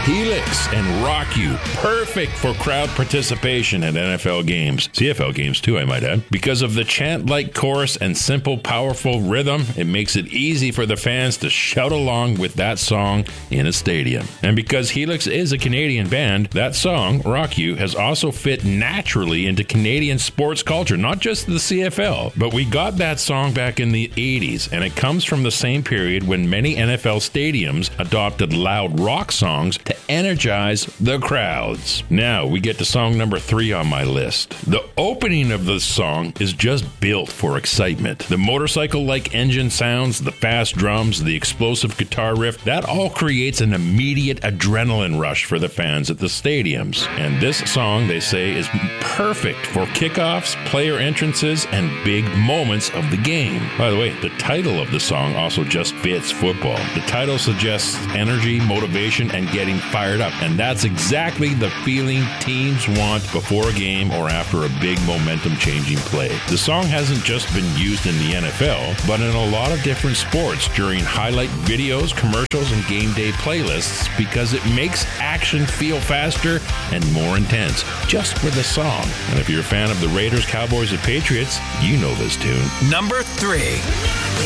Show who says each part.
Speaker 1: Helix and Rock You. Perfect for crowd participation at NFL games. CFL games too, I might add. Because of the chant-like chorus and simple, powerful rhythm, it makes it easy for the fans to shout along with that song in a stadium. And because Helix is a Canadian band, that song, Rock You, has also fit naturally into Canadian sports culture, not just the CFL. But we got that song back in the 80s, and it comes from the same period when many NFL stadiums adopted loud rock songs to energize the crowds. Now we get to song number 3 on my list. The opening of the song is just built for excitement. The motorcycle-like engine sounds, the fast drums, the explosive guitar riff, that all creates an immediate adrenaline rush for the fans at the stadiums. And this song, they say, is perfect for kickoffs, player entrances, and big moments of the game. By the way, the title of the song also just fits football. The title suggests energy, motivation, and getting fired up. And that's exactly the feeling teams want before a game or after a big momentum-changing play. The song hasn't just been used in the NFL, but in a lot of different sports during highlight videos, commercials, and game day playlists because it makes action feel faster and more intense just for the song. And if you're a fan of the Raiders, Cowboys, and Patriots, you know this tune.
Speaker 2: Number 3.